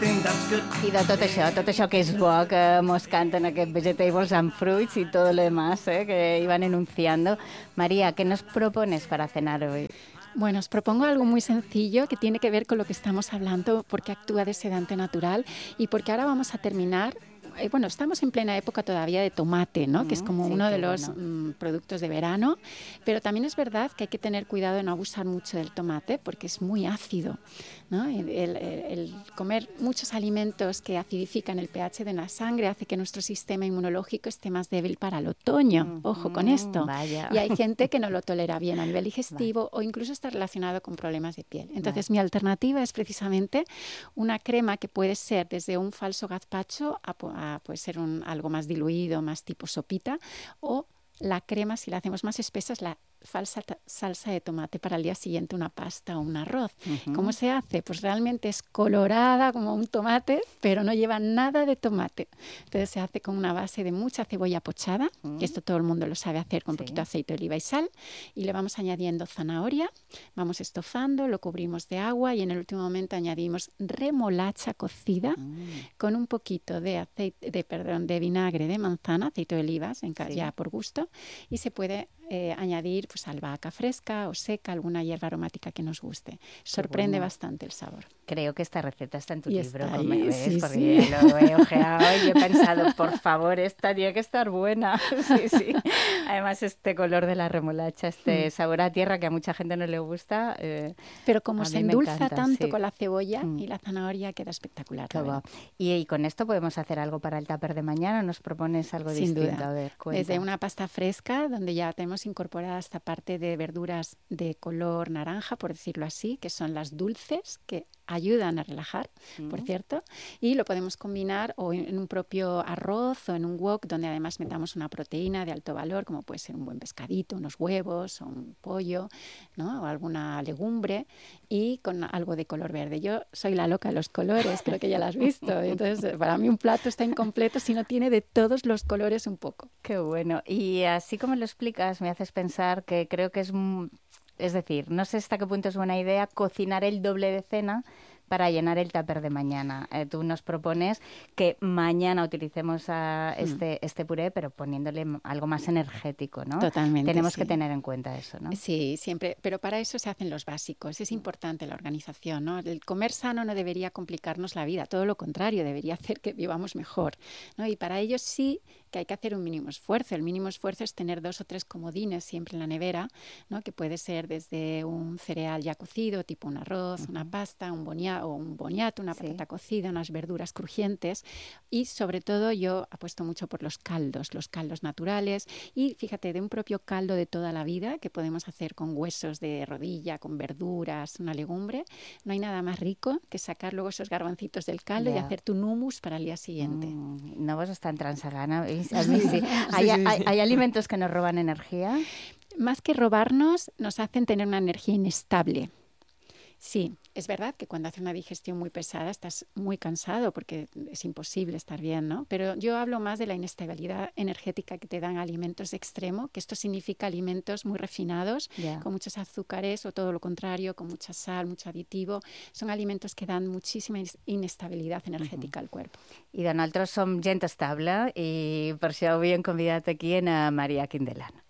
think that's good. I de tot això que és bo, que mos canten aquest Vegetables and Fruits y todo lo demás, que iban enunciando. María, ¿qué nos propones para cenar hoy? Bueno, os propongo algo muy sencillo que tiene que ver con lo que estamos hablando, porque actúa de sedante natural y porque ahora vamos a terminar. Bueno, estamos en plena época todavía de tomate, ¿no? Que es como uno de los productos de verano, pero también es verdad que hay que tener cuidado de no abusar mucho del tomate porque es muy ácido, ¿no? El comer muchos alimentos que acidifican el pH de la sangre hace que nuestro sistema inmunológico esté más débil para el otoño. Ojo con esto. Vaya. Y hay gente que no lo tolera bien a nivel digestivo o incluso está relacionado con problemas de piel. Entonces, mi alternativa es precisamente una crema que puede ser desde un falso gazpacho puede ser algo más diluido, más tipo sopita, o la crema, si la hacemos más espesa, es la falsa salsa de tomate para el día siguiente, una pasta o un arroz. ¿Cómo se hace? Pues realmente es colorada como un tomate, pero no lleva nada de tomate. Entonces se hace con una base de mucha cebolla pochada, que esto todo el mundo lo sabe hacer con un poquito de aceite de oliva y sal, y le vamos añadiendo zanahoria, vamos estofando, lo cubrimos de agua y en el último momento añadimos remolacha cocida con un poquito de de vinagre de manzana, aceite de olivas, ya por gusto, y se puede añadir pues albahaca fresca o seca, alguna hierba aromática que nos guste. Sorprende bastante el sabor. Creo que esta receta está en tu libro, ahí, ¿me ves? sí, Porque sí. lo he ojeado y he pensado, por favor, esta tiene que estar buena. Sí. Además, este color de la remolacha, este sabor a tierra que a mucha gente no le gusta. Pero como a se mí me endulza encanta, tanto sí. con la cebolla y la zanahoria, queda espectacular. Qué guay. Y con esto podemos hacer algo para el tupper de mañana. ¿Nos propones algo distinto? Duda. A ver, cuenta. Desde una pasta fresca, donde ya tenemos incorporada esta parte de verduras de color naranja, por decirlo así, que son las dulces, que ayudan a relajar, por cierto, y lo podemos combinar o en un propio arroz o en un wok, donde además metamos una proteína de alto valor, como puede ser un buen pescadito, unos huevos o un pollo, ¿no? O alguna legumbre, y con algo de color verde. Yo soy la loca de los colores, creo que ya lo has visto. Entonces, para mí un plato está incompleto si no tiene de todos los colores un poco. Qué bueno. Y así como lo explicas, me haces pensar que creo que es decir, no sé hasta qué punto es buena idea cocinar el doble de cena para llenar el tupper de mañana. Tú nos propones que mañana utilicemos este puré, pero poniéndole algo más energético, ¿no? Totalmente. Tenemos que tener en cuenta eso, ¿no? Sí, siempre. Pero para eso se hacen los básicos. Es importante la organización, ¿no? El comer sano no debería complicarnos la vida. Todo lo contrario, debería hacer que vivamos mejor, ¿no? Y para ello sí que hay que hacer un mínimo esfuerzo. El mínimo esfuerzo es tener 2 o 3 comodines siempre en la nevera, ¿no? Que puede ser desde un cereal ya cocido, tipo un arroz, una pasta, un boniato, una patata cocida, unas verduras crujientes, y sobre todo yo apuesto mucho por los caldos naturales, y fíjate, de un propio caldo de toda la vida que podemos hacer con huesos de rodilla, con verduras, una legumbre. No hay nada más rico que sacar luego esos garbancitos del caldo y hacer tu hummus para el día siguiente. No vos estás tan sagana. A mí sí. ¿Hay alimentos que nos roban energía? Más que robarnos, nos hacen tener una energía inestable. Sí, es verdad que cuando haces una digestión muy pesada estás muy cansado porque es imposible estar bien, ¿no? Pero yo hablo más de la inestabilidad energética que te dan alimentos de extremo, que esto significa alimentos muy refinados, con muchos azúcares o todo lo contrario, con mucha sal, mucho aditivo. Son alimentos que dan muchísima inestabilidad energètica al cuerpo. I de nosaltres som gent estable i per això avui hem convidat aquí a Maria Quindelano.